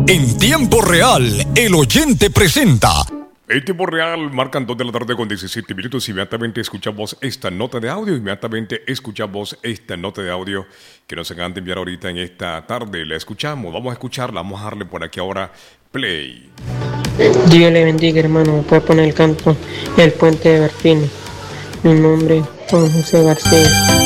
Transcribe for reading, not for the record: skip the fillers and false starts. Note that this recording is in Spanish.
En tiempo real, el oyente presenta. En tiempo real, marcan 2 de la tarde con 17 minutos. Inmediatamente escuchamos esta nota de audio. Que nos acaban de enviar ahorita en esta tarde. La escuchamos, vamos a escucharla. Vamos a darle por aquí ahora play. Dios le bendiga, hermano. Me puede poner el canto El Puente de Bertino. Mi nombre es Juan José García.